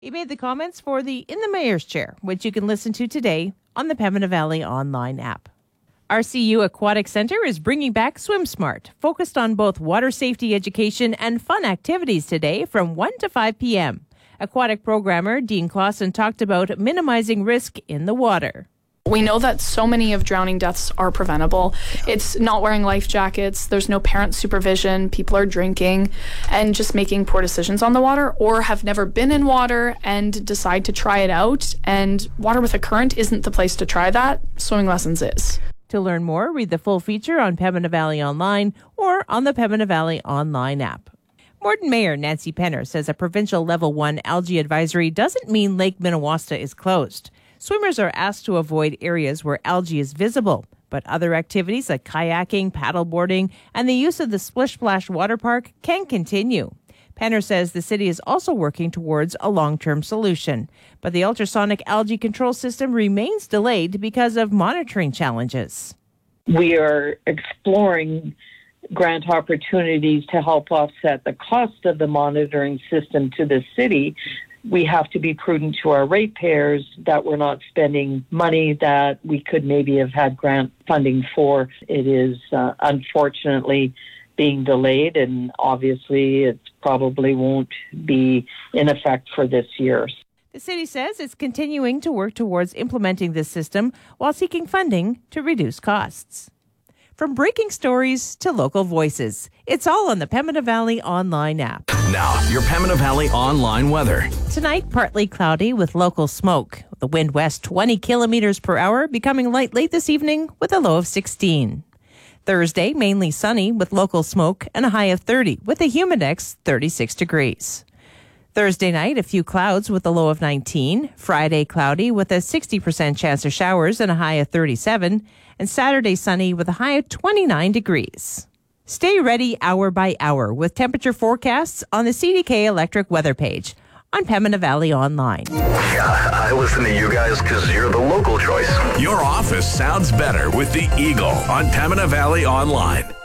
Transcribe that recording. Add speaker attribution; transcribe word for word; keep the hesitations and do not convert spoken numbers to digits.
Speaker 1: He made the comments for the In the Mayor's Chair, which you can listen to today on the Pembina Valley Online app. R C U Aquatic Centre is bringing back Swim Smart, focused on both water safety education and fun activities today from one to five p.m. Aquatic programmer Dean Clausen talked about minimizing risk in the water.
Speaker 2: We know that so many of drowning deaths are preventable. It's not wearing life jackets, there's no parent supervision, people are drinking and just making poor decisions on the water, or have never been in water and decide to try it out. And water with a current isn't the place to try that. Swimming lessons is.
Speaker 1: To learn more, read the full feature on Pembina Valley Online or on the Pembina Valley Online app. Morden Mayor Nancy Penner says a provincial level one algae advisory doesn't mean Lake Minnewaska is closed. Swimmers are asked to avoid areas where algae is visible, but other activities like kayaking, paddleboarding, and the use of the Splish Splash water park can continue. Penner says the city is also working towards a long-term solution, but the ultrasonic algae control system remains delayed because of monitoring challenges.
Speaker 3: We are exploring grant opportunities to help offset the cost of the monitoring system to the city. We have to be prudent to our ratepayers that we're not spending money that we could maybe have had grant funding for. It is uh, unfortunately being delayed, and obviously it probably won't be in effect for this year.
Speaker 1: The city says it's continuing to work towards implementing this system while seeking funding to reduce costs. From breaking stories to local voices, it's all on the Pembina Valley Online app.
Speaker 4: Now, your Pembina Valley Online weather.
Speaker 1: Tonight, partly cloudy with local smoke. The wind west twenty kilometers per hour, becoming light late this evening with a low of sixteen. Thursday, mainly sunny with local smoke and a high of thirty with a humidex thirty-six degrees. Thursday night, a few clouds with a low of nineteen. Friday, cloudy with a sixty percent chance of showers and a high of thirty-seven. And Saturday, sunny with a high of twenty-nine degrees. Stay ready hour by hour with temperature forecasts on the C D K Electric weather page on Pembina Valley Online.
Speaker 4: Yeah, I listen to you guys because you're the local choice. Your office sounds better with the Eagle on Pembina Valley Online.